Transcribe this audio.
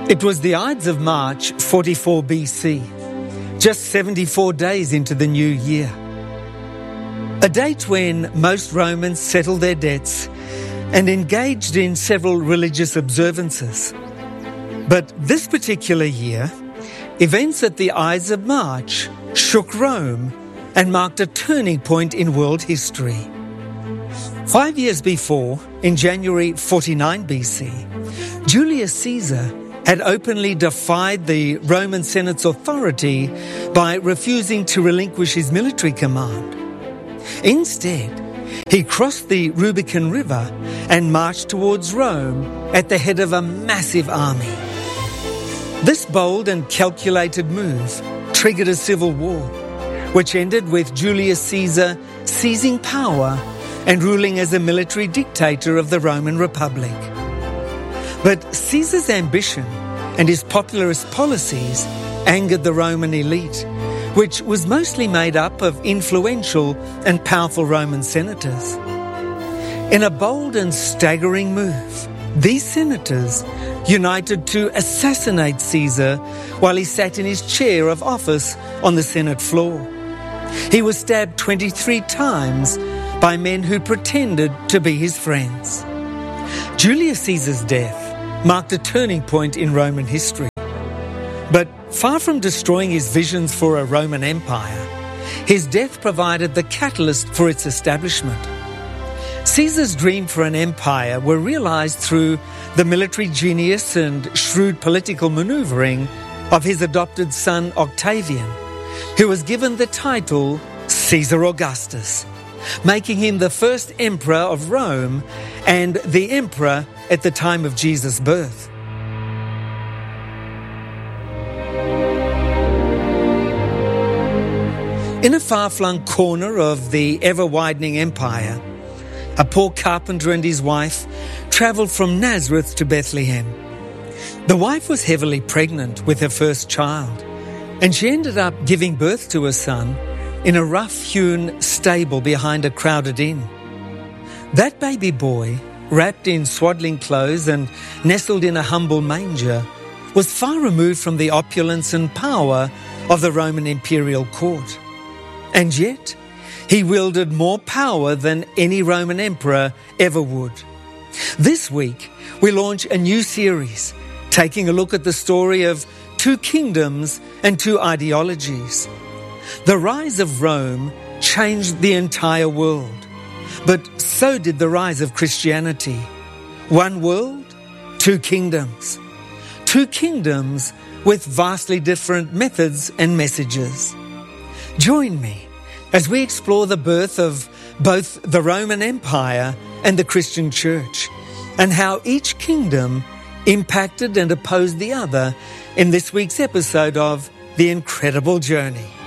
It was the Ides of March 44 BC, just 74 days into the new year. A date when most Romans settled their debts and engaged in several religious observances. But this particular year, events at the Ides of March shook Rome and marked a turning point in world history. 5 years before, in January 49 BC, Julius Caesar had openly defied the Roman Senate's authority by refusing to relinquish his military command. Instead, he crossed the Rubicon River and marched towards Rome at the head of a massive army. This bold and calculated move triggered a civil war, which ended with Julius Caesar seizing power and ruling as a military dictator of the Roman Republic. But Caesar's ambition and his popularist policies angered the Roman elite, which was mostly made up of influential and powerful Roman senators. In a bold and staggering move, these senators united to assassinate Caesar while he sat in his chair of office on the Senate floor. He was stabbed 23 times by men who pretended to be his friends. Julius Caesar's death marked a turning point in Roman history. But far from destroying his visions for a Roman Empire, his death provided the catalyst for its establishment. Caesar's dream for an empire were realized through the military genius and shrewd political maneuvering of his adopted son Octavian, who was given the title Caesar Augustus, making him the first emperor of Rome and the emperor at the time of Jesus' birth. In a far-flung corner of the ever-widening empire, a poor carpenter and his wife travelled from Nazareth to Bethlehem. The wife was heavily pregnant with her first child, and she ended up giving birth to a son in a rough-hewn stable behind a crowded inn. That baby boy, wrapped in swaddling clothes and nestled in a humble manger, was far removed from the opulence and power of the Roman imperial court. And yet, he wielded more power than any Roman emperor ever would. This week, we launch a new series, taking a look at the story of two kingdoms and two ideologies. The rise of Rome changed the entire world, but so did the rise of Christianity. One world, two kingdoms. Two kingdoms with vastly different methods and messages. Join me as we explore the birth of both the Roman Empire and the Christian Church, and how each kingdom impacted and opposed the other in this week's episode of The Incredible Journey.